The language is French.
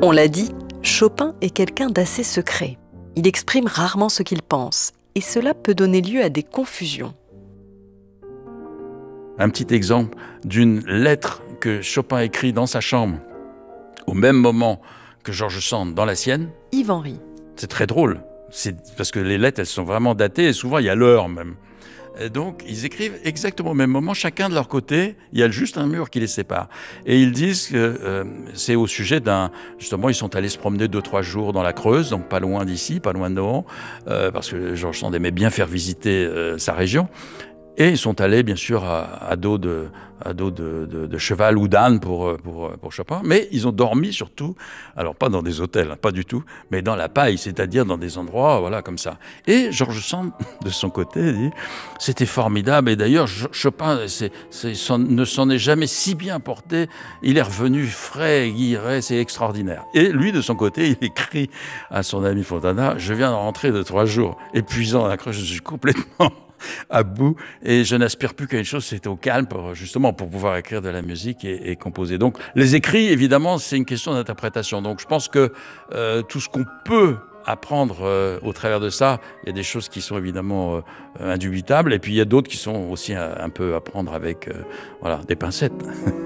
On l'a dit, Chopin est quelqu'un d'assez secret. Il exprime rarement ce qu'il pense, et cela peut donner lieu à des confusions. Un petit exemple d'une lettre que Chopin écrit dans sa chambre, au même moment que George Sand dans la sienne. Yves Henry. C'est très drôle, c'est parce que les lettres, elles sont vraiment datées, et souvent il y a l'heure même. Et donc, ils écrivent exactement au même moment, chacun de leur côté, il y a juste un mur qui les sépare. Et ils disent que c'est au sujet justement, ils sont allés se promener 2-3 jours dans la Creuse, donc pas loin d'ici, pas loin de Nohant, parce que George Sand aimait bien faire visiter sa région. Et ils sont allés, bien sûr, à dos de cheval ou d'âne pour Chopin. Mais ils ont dormi surtout, alors pas dans des hôtels, pas du tout, mais dans la paille, c'est-à-dire dans des endroits, voilà, comme ça. Et George Sand, de son côté, dit « C'était formidable. Et d'ailleurs, Chopin ne s'en est jamais si bien porté. Il est revenu frais, guilleret, c'est extraordinaire. » Et lui, de son côté, il écrit à son ami Fontana « Je viens de rentrer de 3 jours, épuisant à la Creuse, je suis complètement... à bout, et je n'aspire plus qu'à une chose, c'est au calme, justement pour pouvoir écrire de la musique et composer. » Donc les écrits, évidemment, c'est une question d'interprétation. Donc je pense que tout ce qu'on peut apprendre au travers de ça, il y a des choses qui sont évidemment indubitables, et puis il y a d'autres qui sont aussi un peu à prendre avec des pincettes.